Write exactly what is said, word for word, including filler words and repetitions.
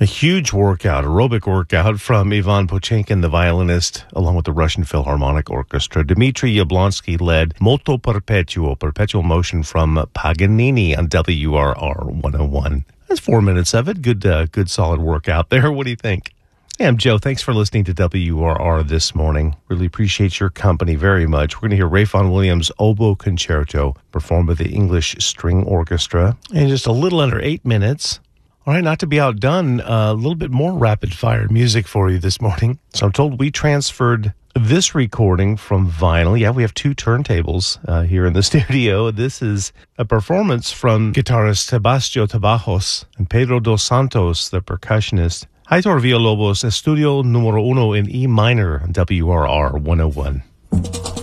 A huge workout, aerobic workout from Ivan Pochenkin, the violinist, along with the Russian Philharmonic Orchestra. Dmitry Yablonsky led Moto Perpetuo, Perpetual Motion from Paganini on W R R one oh one. That's four minutes of it. Good, uh, good solid workout there. What do you think? Hey, I'm Joe. Thanks for listening to W R R this morning. Really appreciate your company very much. We're going to hear Ralph Vaughan Williams' Oboe Concerto performed by the English String Orchestra in just a little under eight minutes. All right, not to be outdone, uh, a little bit more rapid-fire music for you this morning. So I'm told we transferred this recording from vinyl. Yeah, we have two turntables uh, here in the studio. This is a performance from guitarist Sebastio Tabajos and Pedro dos Santos, the percussionist. Heitor Villalobos, Estudio Numero Uno in E minor on W R R one oh one.